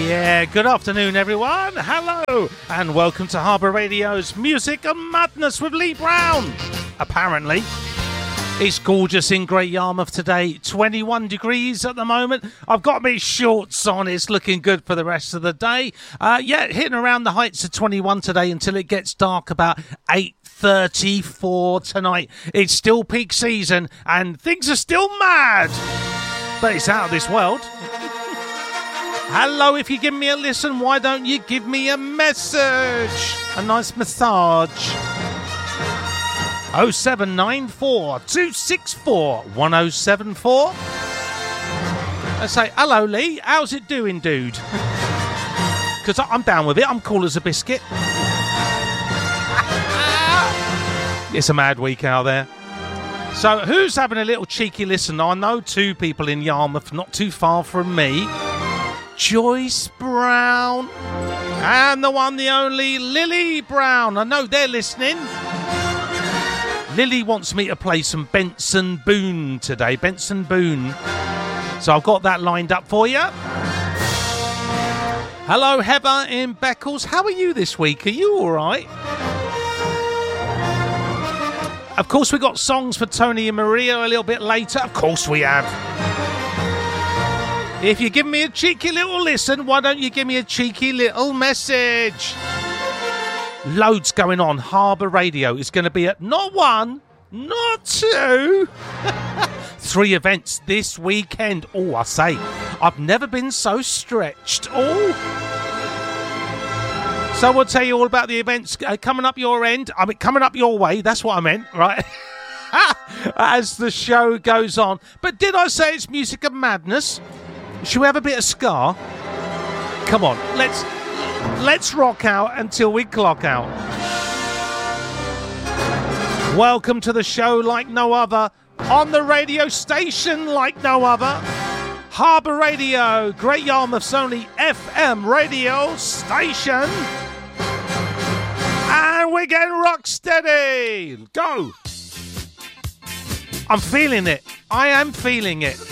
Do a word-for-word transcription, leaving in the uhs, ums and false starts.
Yeah, good afternoon, everyone. Hello, and welcome to Harbour Radio's Music and Madness with Lee Brown. Apparently, it's gorgeous in Great Yarmouth today. twenty-one degrees at the moment. I've got my shorts on. It's looking good for the rest of the day. Uh, yeah, hitting around the heights of twenty-one today until it gets dark about eight thirty-four tonight. It's still peak season, and things are still mad. But it's out of this world. Hello, if you give me a listen, why don't you give me a message? A nice massage. oh seven nine four, two six four, one oh seven four. I say, hello, Lee. How's it doing, dude? Because I'm down with it. I'm cool as a biscuit. It's a mad week out there. So who's having a little cheeky listen? I know two people in Yarmouth, not too far from me. Joyce Brown and the one, the only Lily Brown. I know they're listening. Lily wants me to play some Benson Boone today. Benson Boone. So I've got that lined up for you. Hello, Heather in Beccles. How are you this week? Are you all right? Of course, we got songs for Tony and Maria a little bit later. Of course we have. If you give me a cheeky little listen, why don't you give me a cheeky little message? Loads going on. Harbour Radio is going to be at not one, not two, three events this weekend. Oh, I say, I've never been so stretched. Oh. So we'll tell you all about the events uh, coming up your end. I mean, coming up your way. That's what I meant, right? As the show goes on. But did I say it's Music of Madness? Should we have a bit of ska? Come on, let's let's rock out until we clock out. Welcome to the show like no other, on the radio station like no other. Harbour Radio, Great Yarmouth's only F M radio station. And we're getting rock steady. Go. I'm feeling it. I am feeling it.